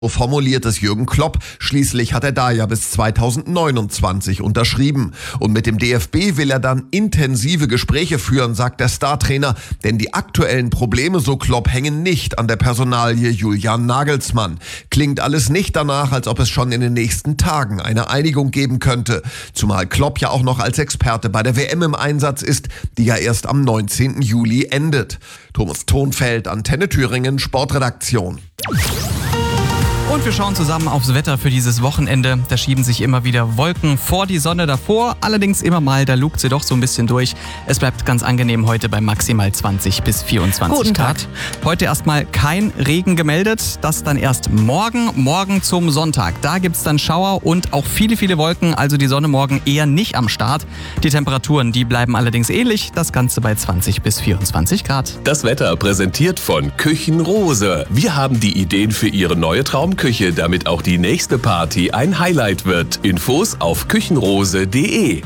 So formuliert es Jürgen Klopp. Schließlich hat er da ja bis 2029 unterschrieben. Und mit dem DFB will er dann intensive Gespräche führen, sagt der Startrainer. Denn die aktuellen Probleme, so Klopp, hängen nicht an der Personalie Julian Nagelsmann. Klingt alles nicht danach, als ob es schon in den nächsten Tagen eine Einigung geben könnte. Zumal Klopp ja auch noch als Experte bei der WM im Einsatz ist, die ja erst am 19. Juli endet. Thomas Thonfeld, Antenne Thüringen, Sportredaktion. Und wir schauen zusammen aufs Wetter für dieses Wochenende. Da schieben sich immer wieder Wolken vor die Sonne davor. Allerdings immer mal, da lugt sie doch so ein bisschen durch. Es bleibt ganz angenehm heute bei maximal 20 bis 24 Guten Tag. Grad. Heute erstmal kein Regen gemeldet. Das dann erst morgen zum Sonntag. Da gibt's dann Schauer und auch viele, viele Wolken. Also die Sonne morgen eher nicht am Start. Die Temperaturen, die bleiben allerdings ähnlich. Das Ganze bei 20 bis 24 Grad. Das Wetter präsentiert von Küchenrose. Wir haben die Ideen für Ihre neue Traumküche, damit auch die nächste Party ein Highlight wird. Infos auf küchenrose.de.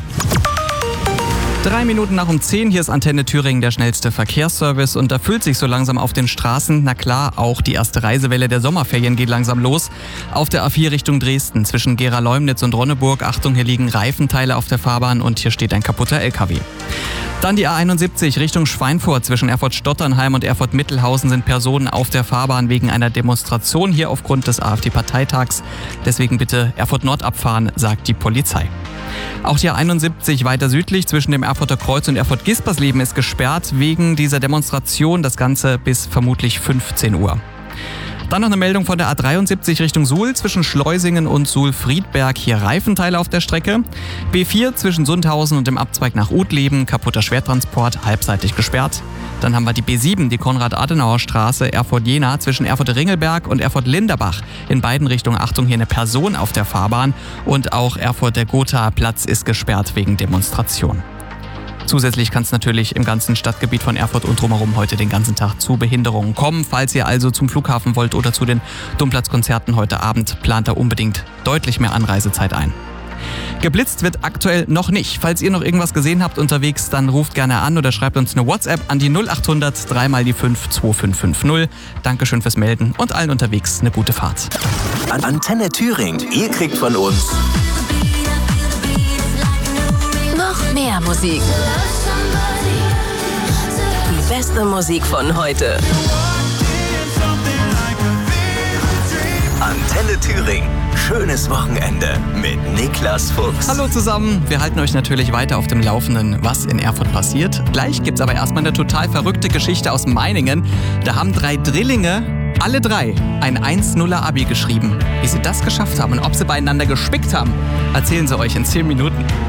3 Minuten nach um 10, hier ist Antenne Thüringen, der schnellste Verkehrsservice, und da füllt sich so langsam auf den Straßen. Na klar, auch die erste Reisewelle der Sommerferien geht langsam los. Auf der A4 Richtung Dresden zwischen Gera-Leumnitz und Ronneburg, Achtung, hier liegen Reifenteile auf der Fahrbahn und hier steht ein kaputter LKW. Dann die A71 Richtung Schweinfurt zwischen Erfurt-Stotternheim und Erfurt-Mittelhausen sind Personen auf der Fahrbahn wegen einer Demonstration hier aufgrund des AfD-Parteitags. Deswegen bitte Erfurt-Nord abfahren, sagt die Polizei. Auch die A71 weiter südlich zwischen dem Erfurter Kreuz und Erfurt-Gispersleben ist gesperrt wegen dieser Demonstration. Das Ganze bis vermutlich 15 Uhr. Dann noch eine Meldung von der A73 Richtung Suhl zwischen Schleusingen und Suhl-Friedberg. Hier Reifenteile auf der Strecke. B4 zwischen Sundhausen und dem Abzweig nach Uthleben. Kaputter Schwertransport, halbseitig gesperrt. Dann haben wir die B7, die Konrad-Adenauer-Straße, Erfurt-Jena zwischen Erfurt-Ringelberg und Erfurt-Linderbach. In beiden Richtungen, Achtung, hier eine Person auf der Fahrbahn. Und auch Erfurt-der-Gotha-Platz ist gesperrt wegen Demonstration. Zusätzlich kann es natürlich im ganzen Stadtgebiet von Erfurt und drumherum heute den ganzen Tag zu Behinderungen kommen. Falls ihr also zum Flughafen wollt oder zu den Domplatzkonzerten heute Abend, plant da unbedingt deutlich mehr Anreisezeit ein. Geblitzt wird aktuell noch nicht. Falls ihr noch irgendwas gesehen habt unterwegs, dann ruft gerne an oder schreibt uns eine WhatsApp an die 0800 3 mal die 5 2550. Dankeschön fürs Melden und allen unterwegs eine gute Fahrt. Antenne Thüringen. Ihr kriegt von uns Noch mehr Musik. Die beste Musik von heute. Antenne Thüringen. Schönes Wochenende mit Niklas Fuchs. Hallo zusammen, wir halten euch natürlich weiter auf dem Laufenden, was in Erfurt passiert. Gleich gibt's aber erstmal eine total verrückte Geschichte aus Meiningen. Da haben 3 Drillinge, alle 3, ein 1-0er Abi geschrieben. Wie sie das geschafft haben und ob sie beieinander gespickt haben, erzählen sie euch in 10 Minuten.